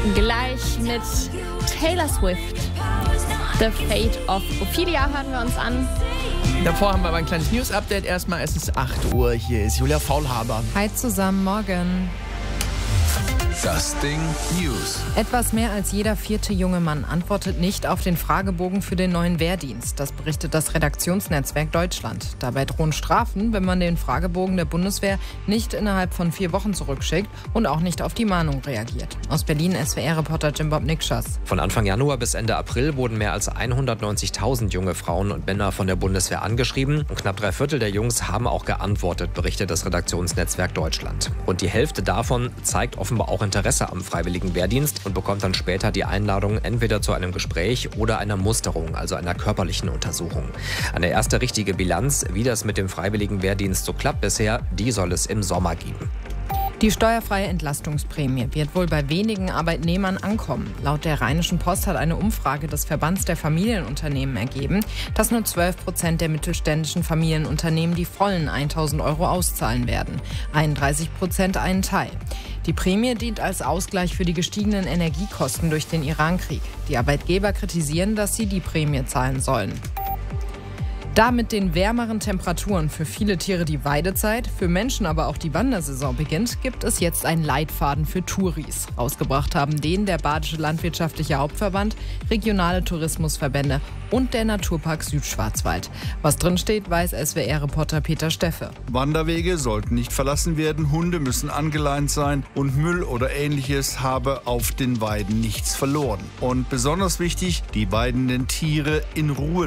Gleich mit Taylor Swift. The Fate of Ophelia hören wir uns an. Davor haben wir aber ein kleines News-Update. Erstmal, es ist 8 Uhr. Hier ist Julia Faulhaber. Hi zusammen, morgen. Das Ding News. Etwas mehr als jeder 4. junge Mann antwortet nicht auf den Fragebogen für den neuen Wehrdienst. Das berichtet das Redaktionsnetzwerk Deutschland. Dabei drohen Strafen, wenn man den Fragebogen der Bundeswehr nicht innerhalb von 4 Wochen zurückschickt und auch nicht auf die Mahnung reagiert. Aus Berlin SWR-Reporter Jim-Bob Nikschas. Von Anfang Januar bis Ende April wurden mehr als 190.000 junge Frauen und Männer von der Bundeswehr angeschrieben. Und knapp 3/4 der Jungs haben auch geantwortet, berichtet das Redaktionsnetzwerk Deutschland. Und die Hälfte davon zeigt offenbar auch Interesse am freiwilligen Wehrdienst und bekommt dann später die Einladung entweder zu einem Gespräch oder einer Musterung, also einer körperlichen Untersuchung. Eine erste richtige Bilanz, wie das mit dem freiwilligen Wehrdienst so klappt bisher, die soll es im Sommer geben. Die steuerfreie Entlastungsprämie wird wohl bei wenigen Arbeitnehmern ankommen. Laut der Rheinischen Post hat eine Umfrage des Verbands der Familienunternehmen ergeben, dass nur 12% der mittelständischen Familienunternehmen die vollen 1.000 Euro auszahlen werden. 31% einen Teil. Die Prämie dient als Ausgleich für die gestiegenen Energiekosten durch den Irankrieg. Die Arbeitgeber kritisieren, dass sie die Prämie zahlen sollen. Da mit den wärmeren Temperaturen für viele Tiere die Weidezeit, für Menschen aber auch die Wandersaison beginnt, gibt es jetzt einen Leitfaden für Touris. Rausgebracht haben den der Badische Landwirtschaftliche Hauptverband, regionale Tourismusverbände und der Naturpark Südschwarzwald. Was drinsteht, weiß SWR-Reporter Peter Steffe. Wanderwege sollten nicht verlassen werden, Hunde müssen angeleint sein und Müll oder Ähnliches habe auf den Weiden nichts verloren. Und besonders wichtig, die weidenden Tiere in Ruhe